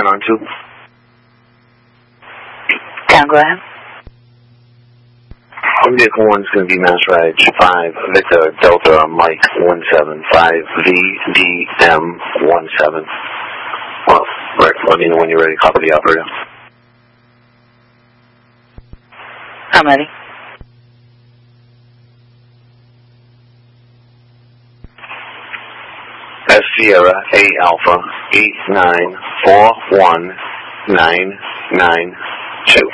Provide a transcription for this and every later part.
on 2. Go ahead. Vehicle 1's going to be Mass Ride 5 Victor Delta Mike 175 VDM 17. Well, Rick, let me know when you're ready. Copy the operator. I'm ready. S Sierra A Alpha 8941992.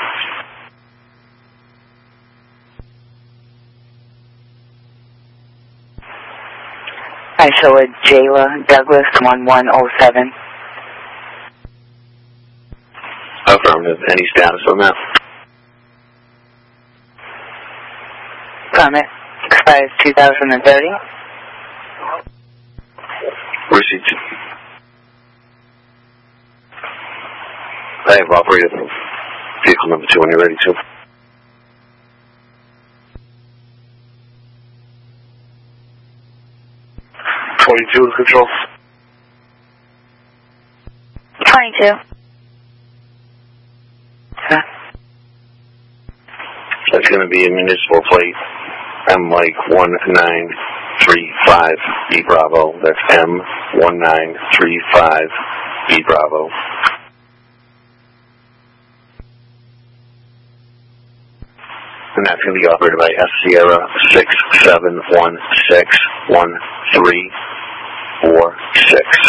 I show a Jayla Douglas 1107. Affirmative. Any status on that? Permit expires 2030. Receipt. I have operated vehicle number 2 when you're ready to. .22 is control. 22. That's going to be a municipal plate. M Mike 1935 E Bravo. That's M1935 E Bravo. And that's going to be operated by S Sierra 67161346.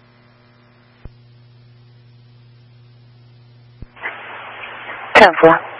10-4.